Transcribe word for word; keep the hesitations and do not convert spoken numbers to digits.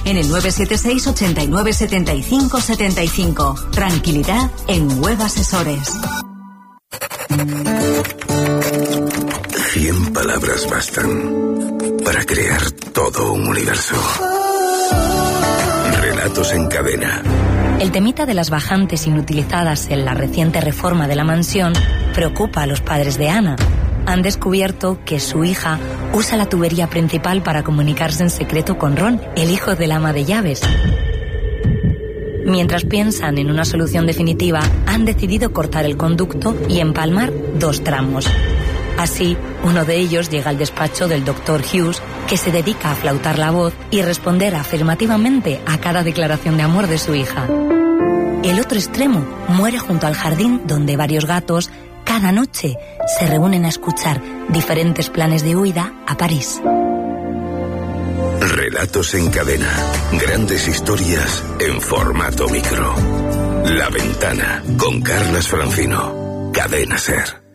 en el nueve siete seis, ochenta y nueve, setenta y cinco, setenta y cinco. Tranquilidad en Web Asesores. Cien palabras bastan para crear todo un universo. Relatos en cadena. El temita de las bajantes inutilizadas en la reciente reforma de la mansión preocupa a los padres de Ana. Han descubierto que su hija usa la tubería principal para comunicarse en secreto con Ron, el hijo del ama de llaves. Mientras piensan en una solución definitiva, han decidido cortar el conducto y empalmar dos tramos. Así, uno de ellos llega al despacho del doctor Hughes, que se dedica a flautar la voz y responder afirmativamente a cada declaración de amor de su hija. El otro extremo muere junto al jardín donde varios gatos, cada noche, se reúnen a escuchar diferentes planes de huida a París. Relatos en cadena. Grandes historias en formato micro. La Ventana, con Carlas Francino. Cadena SER.